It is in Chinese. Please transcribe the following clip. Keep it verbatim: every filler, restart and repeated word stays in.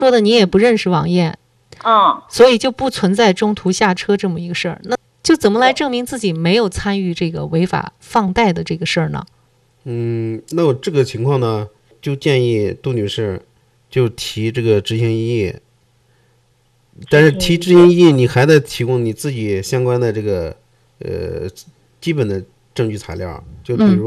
说的你也不认识王艳， 嗯， 所以就不存在中途下车这么一个事儿。那就怎么来证明自己没有参与这个违法放贷的这个事儿呢？ 嗯，那我这个情况呢，就建议杜女士就提这个执行异议，但是提执行异议，你还得提供你自己相关的这个呃基本的证据材料，就比如。